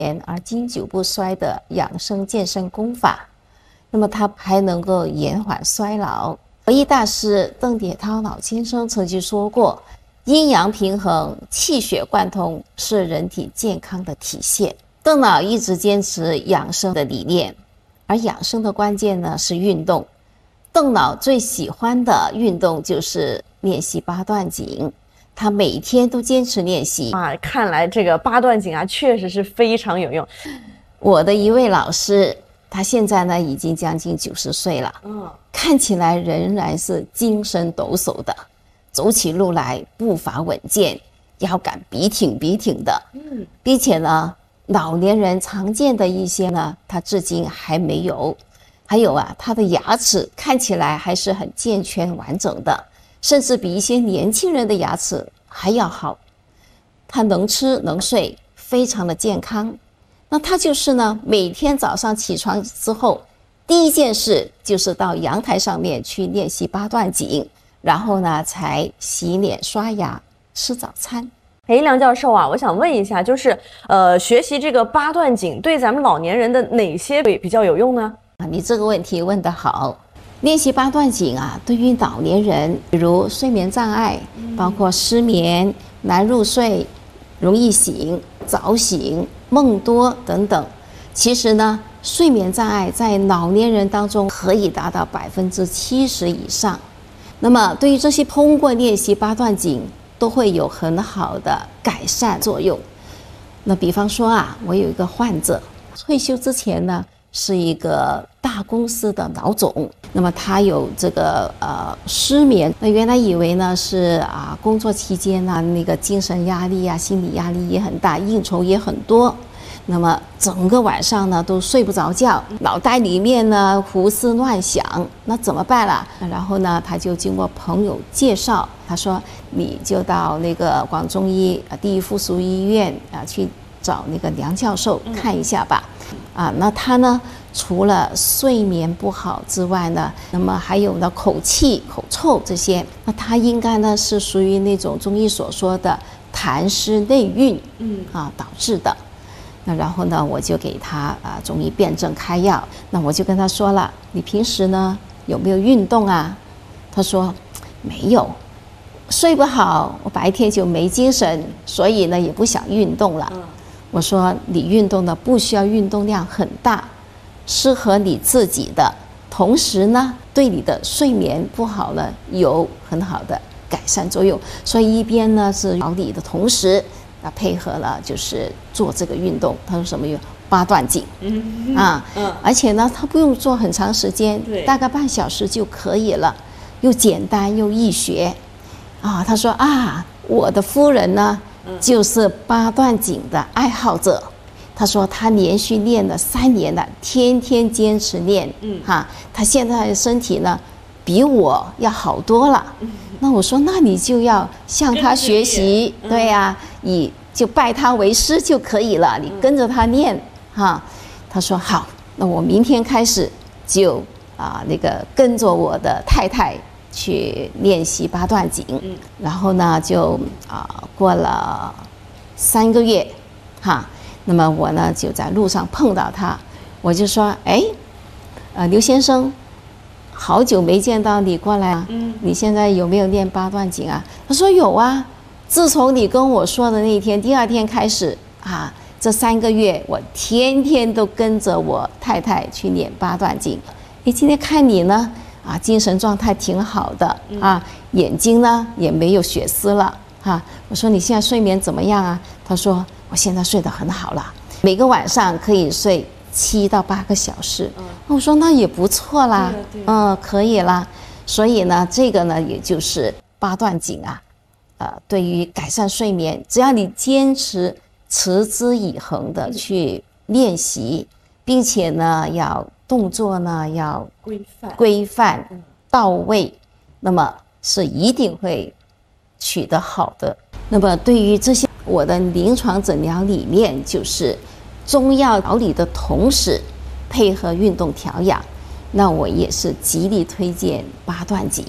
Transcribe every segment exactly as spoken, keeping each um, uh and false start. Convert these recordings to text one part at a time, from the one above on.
而经久不衰的养生健身功法。那么它还能够延缓衰老。国医大师邓铁涛老先生曾经说过，阴阳平衡、气血贯通是人体健康的体现。邓老一直坚持养生的理念，而养生的关键呢是运动。邓老最喜欢的运动就是练习八段锦，他每天都坚持练习啊。看来这个八段锦啊，确实是非常有用。 我的一位老师，他现在呢已经将近九十岁了， 嗯， 看起来仍然是精神抖擞的，走起路来步伐稳健，腰杆笔挺笔挺的， 嗯， 并且呢，老年人常见的一些呢，他至今还没有。还有啊，他的牙齿看起来还是很健全完整的，甚至比一些年轻人的牙齿还要好。他能吃能睡，非常的健康。那他就是呢，每天早上起床之后，第一件事就是到阳台上面去练习八段锦，然后呢才洗脸刷牙吃早餐。 哎，梁教授啊，我想问一下，就是呃，学习这个八段锦对咱们老年人的哪些比较有用呢？ 你这个问题问得好。练习八段锦啊，对于老年人，比如睡眠障碍，包括失眠、难入睡、容易醒、早醒、梦多等等，其实呢，睡眠障碍在老年人当中可以达到百分之七十以上。那么，对于这些通过练习八段锦，都会有很好的改善作用。那比方说啊，我有一个患者，退休之前呢，是一个大公司的老总，那么他有这个呃失眠，那原来以为呢是啊工作期间呢、啊、那个精神压力啊、心理压力也很大，应酬也很多，那么整个晚上呢都睡不着觉，脑袋里面呢胡思乱想，那怎么办啦？然后呢他就经过朋友介绍，他说你就到那个广中医啊第一附属医院啊去找那个梁教授看一下吧。啊，那他呢，除了睡眠不好之外呢，那么还有呢口气、口臭这些，那他应该呢是属于那种中医所说的痰湿内蕴，嗯啊导致的。那然后呢，我就给他啊中医辨证开药。那我就跟他说了，你平时呢有没有运动啊？他说没有，睡不好，我白天就没精神，所以呢也不想运动了。嗯，我说你运动的不需要运动量很大，适合你自己的，同时呢对你的睡眠不好呢有很好的改善作用。所以一边呢是调理的同时啊配合了就是做这个运动。他说什么有八段锦，嗯啊嗯，而且呢他不用做很长时间，大概半小时就可以了，又简单又易学啊。他说啊，我的夫人呢就是八段锦的爱好者，他说他连续练了三年了，天天坚持练，嗯哈，他现在的身体呢比我要好多了。嗯，那我说那你就要向他学习，嗯、对呀、啊，以就拜他为师就可以了，你跟着他练哈。他说好，那我明天开始就啊那个跟着我的太太去练习八段锦，嗯，然后呢就啊过了三个月，哈，那么我呢就在路上碰到他，我就说，哎，呃刘先生，好久没见到你过来啊，嗯，你现在有没有练八段锦啊？他说有啊，自从你跟我说的那一天，第二天开始啊，这三个月我天天都跟着我太太去练八段锦。哎，今天看你呢。啊，精神状态挺好的啊，眼睛呢也没有血丝了哈、啊。我说你现在睡眠怎么样啊？他说我现在睡得很好了，每个晚上可以睡七到八个小时。嗯，我说那也不错啦，嗯，可以啦。所以呢，这个呢也就是八段锦啊，呃，对于改善睡眠，只要你坚持持之以恒的去练习，并且呢要。动作呢要规范、规范到位，那么是一定会取得好的。那么对于这些，我的临床诊疗理念就是中药调理的同时配合运动调养，那我也是极力推荐八段锦。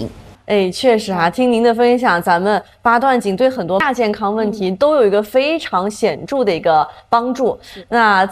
哎，确实啊，听您的分享，咱们八段锦对很多亚健康问题都有一个非常显著的一个帮助。那